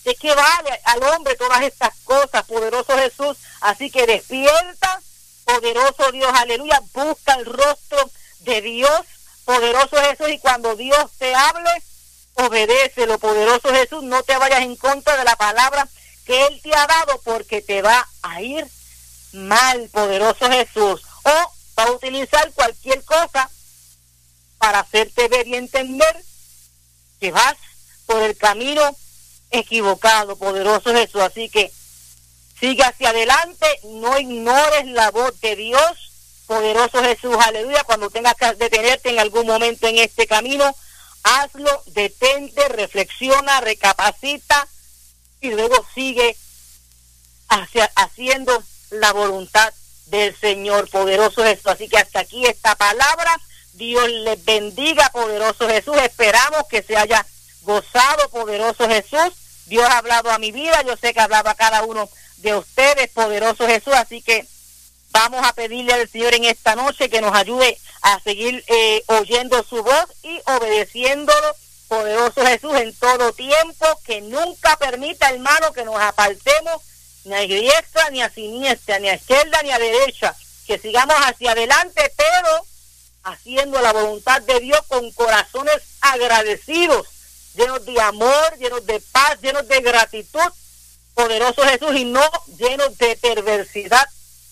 ¿De qué vale al hombre todas estas cosas, poderoso Jesús? Así que despierta, poderoso Dios, aleluya, busca el rostro de Dios, poderoso Jesús, y cuando Dios te hable, obedécelo, poderoso Jesús, no te vayas en contra de la palabra que Él te ha dado, porque te va a ir mal, poderoso Jesús, o va a utilizar cualquier cosa para hacerte ver y entender que vas por el camino equivocado, poderoso Jesús. Así que sigue hacia adelante, no ignores la voz de Dios, poderoso Jesús, aleluya. Cuando tengas que detenerte en algún momento en este camino, hazlo, detente, reflexiona, recapacita y luego sigue haciendo la voluntad del Señor, poderoso Jesús. Así que hasta aquí esta palabra. Dios les bendiga, poderoso Jesús. Esperamos que se haya gozado, poderoso Jesús. Dios ha hablado a mi vida, yo sé que hablaba a cada uno de ustedes, poderoso Jesús. Así que vamos a pedirle al Señor en esta noche que nos ayude a seguir oyendo su voz y obedeciéndolo, poderoso Jesús, en todo tiempo. Que nunca permita, hermano, que nos apartemos ni a diestra, ni a siniestra, ni a izquierda, ni a derecha. Que sigamos hacia adelante, pero haciendo la voluntad de Dios con corazones agradecidos, llenos de amor, llenos de paz, llenos de gratitud, poderoso Jesús, y no llenos de perversidad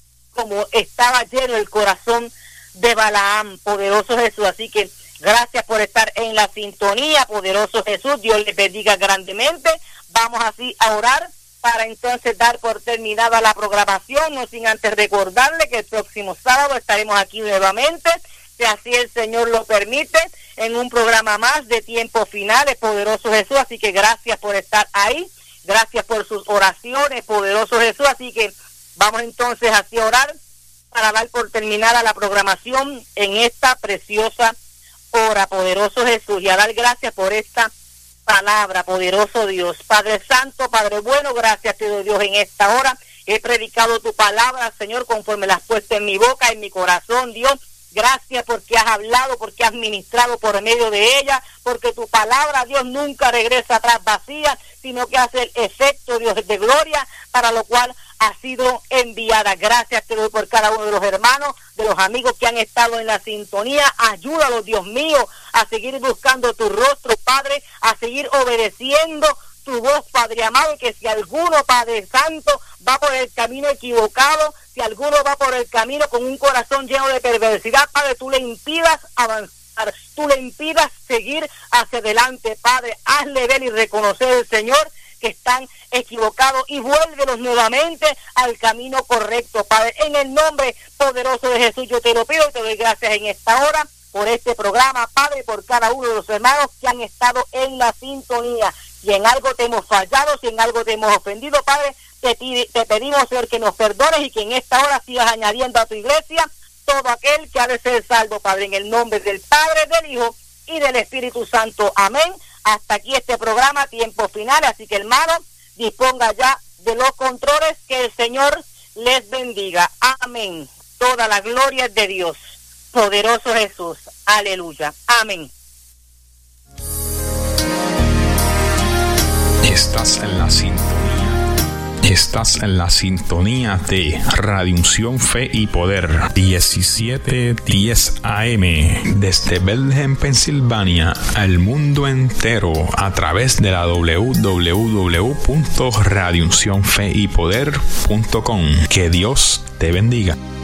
como estaba lleno el corazón de Balaam, poderoso Jesús. Así que gracias por estar en la sintonía, poderoso Jesús. Dios les bendiga grandemente. Vamos así a orar para entonces dar por terminada la programación, no sin antes recordarle que el próximo sábado estaremos aquí nuevamente, si así el Señor lo permite, en un programa más de Tiempos Finales, poderoso Jesús. Así que gracias por estar ahí, gracias por sus oraciones, poderoso Jesús. Así que vamos entonces así a orar para dar por terminada la programación en esta preciosa hora, poderoso Jesús, y a dar gracias por esta palabra, poderoso Dios. Padre Santo, Padre bueno, gracias te doy, Dios, en esta hora. He predicado tu palabra, Señor, conforme la has puesto en mi boca, en mi corazón, Dios. Gracias porque has hablado, porque has ministrado por medio de ella, porque tu palabra, Dios, nunca regresa atrás vacía, sino que hace el efecto, Dios, de gloria, para lo cual ha sido enviada. Gracias te doy por cada uno de los hermanos, de los amigos que han estado en la sintonía. Ayúdalos, Dios mío, a seguir buscando tu rostro, Padre, a seguir obedeciendo tu voz, Padre amado, y que si alguno, Padre Santo, va por el camino equivocado, si alguno va por el camino con un corazón lleno de perversidad, Padre, tú le impidas avanzar, tú le impidas seguir hacia adelante, Padre. Hazle ver y reconocer al Señor que están equivocados y vuélvelos nuevamente al camino correcto, Padre. En el nombre poderoso de Jesús yo te lo pido y te doy gracias en esta hora por este programa, Padre, por cada uno de los hermanos que han estado en la sintonía. Si en algo te hemos fallado, si en algo te hemos ofendido, Padre, te pedimos, Señor, que nos perdones y que en esta hora sigas añadiendo a tu iglesia todo aquel que ha de ser salvo, Padre, en el nombre del Padre, del Hijo y del Espíritu Santo. Amén. Hasta aquí este programa, Tiempo Final. Así que, hermano, disponga ya de los controles. Que el Señor les bendiga. Amén. Toda la gloria es de Dios. Poderoso Jesús. Aleluya. Amén. Estás en la sintonía de Radio Unción, Fe y Poder, 1710 AM, desde Bethlehem, Pensilvania, al mundo entero, a través de la www.radiouncionfeypoder.com. Que Dios te bendiga.